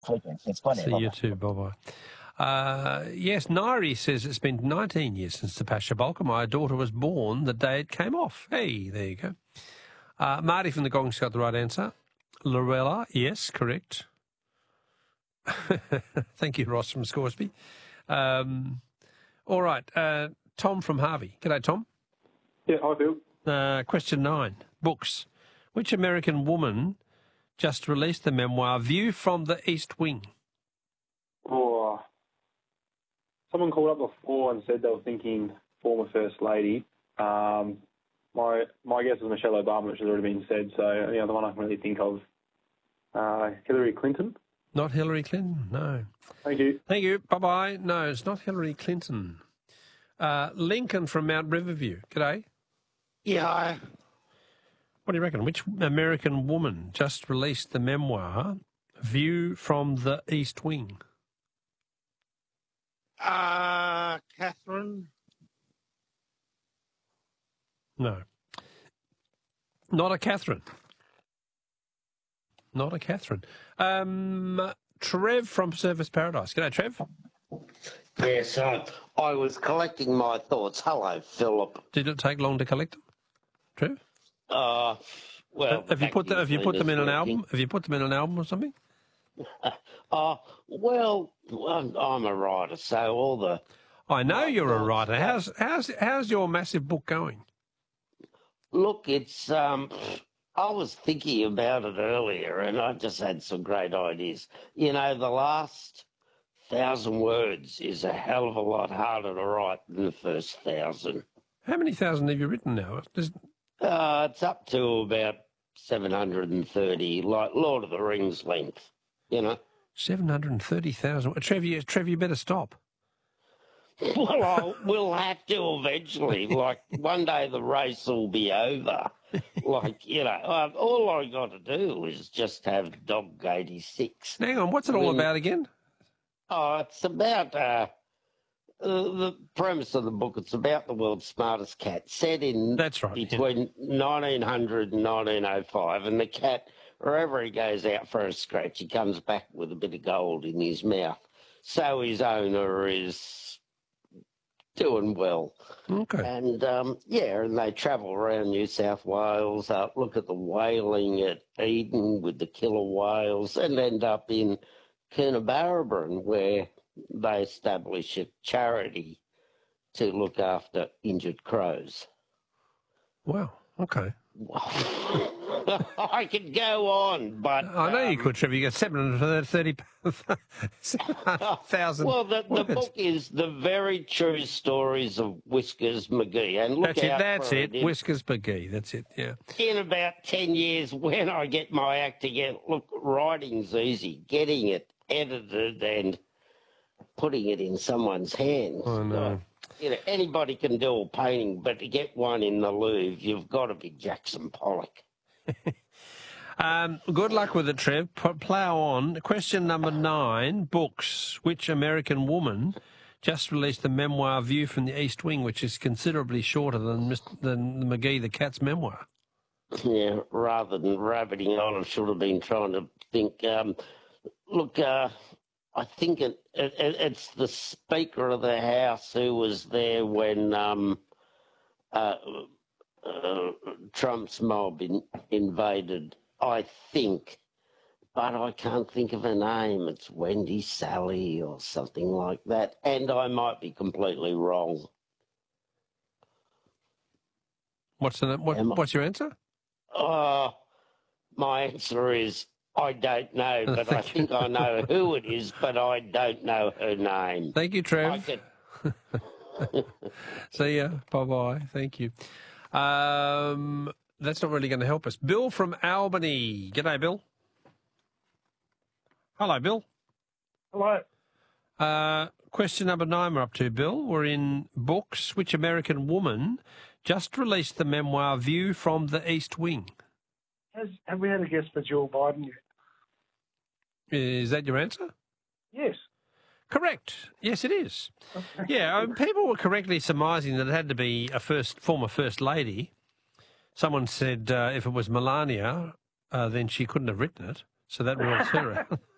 It's fun. See you too. Bye-bye. Yes, Nairi says it's been 19 years since the Pasha Bulka. My daughter was born the day it came off. Hey, there you go. Marty from the Gong's got the right answer. Lorella, yes, correct. Thank you, Ross from Scoresby. All right, Tom from Harvey. G'day, Tom. Yeah, hi, Bill. Question 9. Books. Which American woman just released the memoir View from the East Wing? Oh, someone called up before and said they were thinking former First Lady. My guess is Michelle Obama, which has already been said. So the other one I can really think of, Hillary Clinton. Not Hillary Clinton, no. Thank you. Thank you. Bye-bye. No, it's not Hillary Clinton. Lincoln from Mount Riverview. G'day. Yeah. What do you reckon? Which American woman just released the memoir View from the East Wing? Catherine? No. Not a Catherine. Not a Catherine. Trev from Surfers Paradise. G'day, Trev. Yes, I was collecting my thoughts. Hello, Philip. Did it take long to collect them, Trev? Well, have you put them in an album? Have you put them in an album or something? Well, I'm a writer, so all the. I know you're a writer. How's your massive book going? Look, it's. I was thinking about it earlier, and I just had some great ideas. The last 1,000 words is a hell of a lot harder to write than the first 1,000. How many thousand have you written now? It's up to about 730, like Lord of the Rings length, 730,000. Trev, you better stop. Well, we'll have to eventually. Like, one day the race will be over. Like, all I got to do is just have Dog 86. Hang on, what's it all about again? Oh, it's about the premise of the book. It's about the world's smartest cat, set in between 1900 and 1905. And the cat, wherever he goes out for a scratch, he comes back with a bit of gold in his mouth. So his owner is doing well. Okay. And, and they travel around New South Wales, look at the whaling at Eden with the killer whales, and end up in Coonabarabran, where they establish a charity to look after injured crows. Wow, okay. I could go on, but... I know you could, Trevor. You got 730,000 Well, the book is the very true stories of Whiskers McGee. And look That's it, Whiskers McGee. That's it, yeah. In about 10 years, when I get my act together, look, writing's easy. Getting it edited and putting it in someone's hands. Oh, no. Anybody can do a painting, but to get one in the Louvre, you've got to be Jackson Pollock. Good luck with it, Trev. Plough on. Question number 9, books. Which American woman just released the memoir View from the East Wing, which is considerably shorter than McGee the Cat's memoir? Yeah, rather than rabbiting on, I should have been trying to think. I think it's the Speaker of the House who was there when Trump's mob invaded, I think. But I can't think of her name. It's Wendy Sally or something like that. And I might be completely wrong. What's your answer? My answer is I don't know, but I think I know who it is, but I don't know her name. Thank you, Trev. See ya. Bye-bye. Thank you. That's not really going to help us. Bill from Albany. G'day, Bill. Hello, Bill. Hello. Question number 9 we're up to, Bill. We're in books. Which American woman just released the memoir View from the East Wing? Have we had a guess for Joe Biden yet? Is that your answer? Yes. Correct. Yes, it is. Yeah, people were correctly surmising that it had to be a former First Lady. Someone said if it was Melania, then she couldn't have written it, so that rules her out.